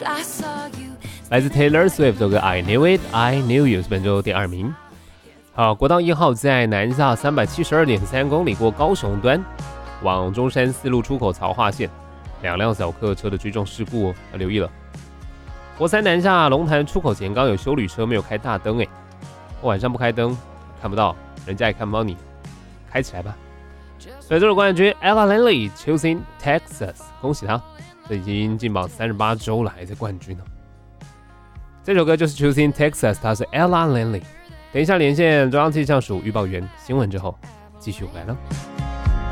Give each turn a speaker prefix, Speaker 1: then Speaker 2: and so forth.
Speaker 1: 来自 Taylor Swift 这个 I Knew It, I Knew You 是本周第2名。好，国道1号在南下372.3公里过高雄端，往中山4路出口槽化线，2辆小客车的追撞事故要留意了。国三南下龙潭出口前刚有休旅车没有开大灯晚上不开灯看不到，人家也看不到你，开起来吧。本周的冠军 Ella Langley Choosing Texas， 恭喜她，这已经进榜38周了，还在冠军呢。这首歌就是 Choosing Texas， 她是 Ella Langley。等一下连线中央气象署预报员新闻之后，继续回来了。